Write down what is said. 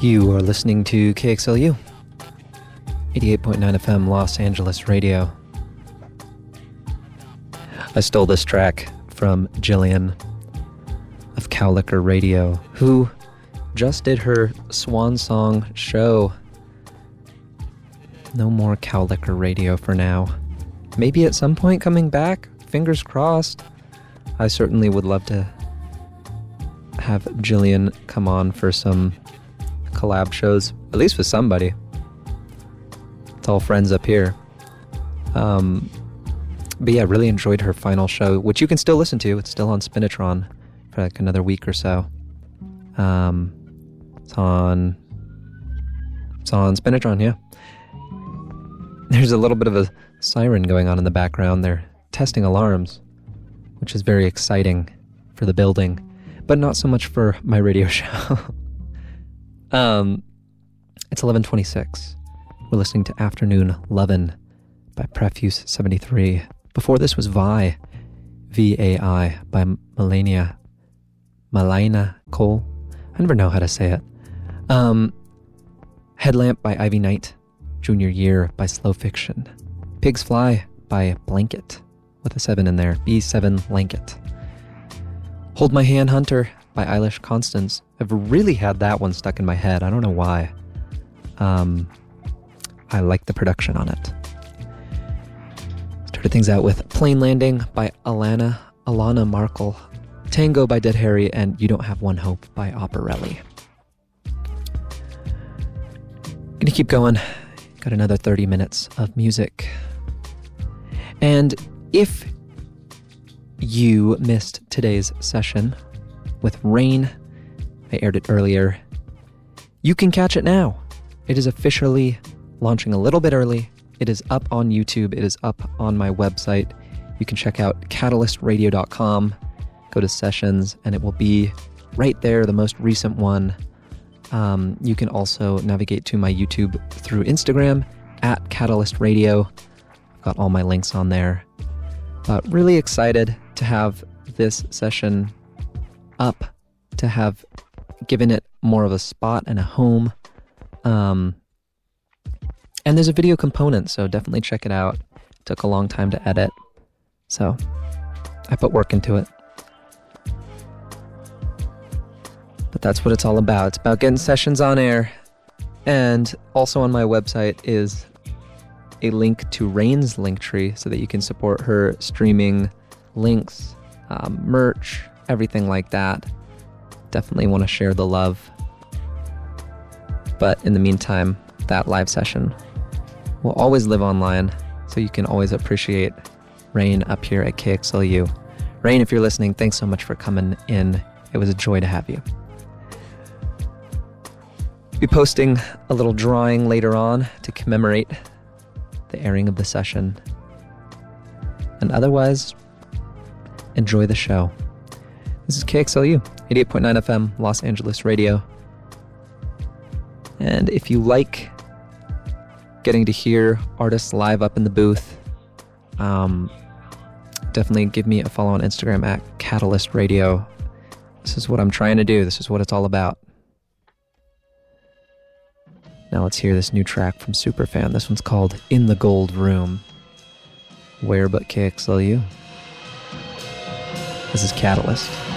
You are listening to KXLU, 88.9 FM Los Angeles Radio. I stole this track from Jillian of Cowlicker Radio, who just did her swan song show. No more Cowlicker Radio for now. Maybe at some point coming back, fingers crossed. I certainly would love to have Jillian come on for some collab shows, at least with somebody. It's all friends up here. But yeah, really enjoyed her final show, which you can still listen to. It's still on Spinitron for like another week or so. It's on Spinitron, yeah. There's a little bit of a siren going on in the background. They're testing alarms, which is very exciting for the building, but not so much for my radio show. It's 11:26. We're listening to Afternoon Lovin' by Prefuse 73. Before this was Vi, V-A-I, by Malaina Cole. I never know how to say it. Headlamp by Ivy Knight. Junior Year by Slow Fiction. Pigs Fly by Blanket, with a 7 in there. B7 Blanket. Hold My Hand Hunter by Eilish Constance. I've really had that one stuck in my head. I don't know why. I like the production on it. Started things out with Plane Landing by Alana Markle, Tango by Dead Harry, and You Don't Have One Hope by Operelli. Gonna keep going. Got another 30 minutes of music. And if you missed today's session with Rain, I aired it earlier, you can catch it now. It is officially launching a little bit early. It is up on YouTube. It is up on my website. You can check out catalystradio.com, go to sessions, and it will be right there, the most recent one. You can also navigate to my YouTube through Instagram at Catalyst Radio. I've got all my links on there. Really excited to have this session up, to have given it more of a spot and a home. And there's a video component, so definitely check it out. It took a long time to edit, so I put work into it. But that's what it's all about. It's about getting sessions on air. And also on my website is a link to Rain's Linktree so that you can support her streaming links, merch, everything like that. Definitely want to share the love. But in the meantime, that live session will always live online, so you can always appreciate Rain up here at KXLU. Rain, if you're listening, thanks so much for coming in. It was a joy to have you. Be posting a little drawing later on to commemorate the airing of the session. And otherwise, enjoy the show. This is KXLU, 88.9 FM, Los Angeles Radio. And if you like getting to hear artists live up in the booth, definitely give me a follow on Instagram at Catalyst Radio. This is what I'm trying to do. This is what it's all about. Now let's hear this new track from Superfan. This one's called In the Gold Room. Where but KXLU? This is Catalyst.